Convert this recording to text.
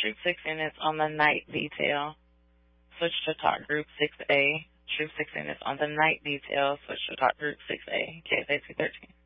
Troop 6 units on the night detail. Switch to Talk Group 6A. Troop 6 units on the night detail. Switch to Talk Group 6A. KSA 213.